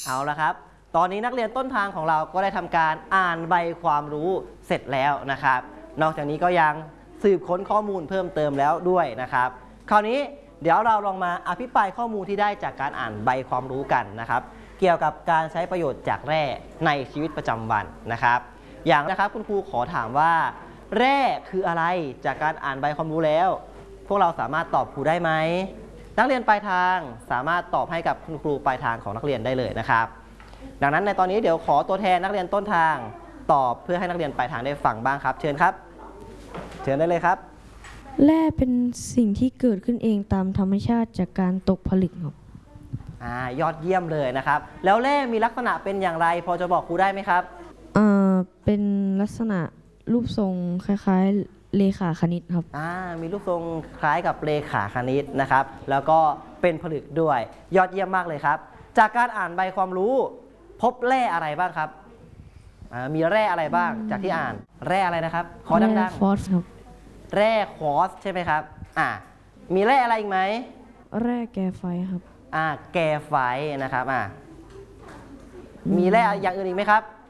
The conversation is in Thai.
เอาละครับตอนนี้นักเรียนต้นทางของเราก็ได้ทำการอ่านใบความรู้เสร็จแล้วนะครับนอกจากนี้ก็ยังสืบค้นข้อมูลเพิ่มเติมแล้วด้วยนะครับคราวนี้เดี๋ยวเราลองมาอภิปรายข้อมูลที่ได้จากการอ่านใบความรู้กันนะครับเกี่ยวกับการใช้ประโยชน์จากแร่ในชีวิตประจำวันนะครับอย่างนะครับคุณครูขอถามว่าแร่คืออะไรจากการอ่านใบความรู้แล้วพวกเราสามารถตอบครูได้ไหมนักเรียนปลายทางสามารถตอบให้กับคุณครูปลายทางของนักเรียนได้เลยนะครับดังนั้นในตอนนี้เดี๋ยวขอตัวแทนนักเรียนต้นทางตอบเพื่อให้นักเรียนปลายทางได้ฟังบ้างครับเชิญครับเชิญได้เลยครับแร่เป็นสิ่งที่เกิดขึ้นเองตามธรรมชาติจากการตกผลึกครับยอดเยี่ยมเลยนะครับแล้วแร่มีลักษณะเป็นอย่างไรพอจะบอกครูได้ไหมครับเป็นลักษณะรูปทรงคล้ายๆเลขาคณิตครับมีรูปทรงคล้ายกับเลขาคณิตนะครับแล้วก็เป็นผลึกด้วยยอดเยี่ยมมากเลยครับจากการอ่านใบความรู้พบแร่อะไรบ้างครับมีแร่อะไรบ้างจากที่อ่านแร่อะไรนะครับขอดังๆแร่ควอตซ์ครับแร่ควอตซ์ใช่ไหมครับมีแร่อะไรอีกไหมแร่แกไฟครับแกไฟนะครับมีแร่อย่างอื่นอีกไหมครับ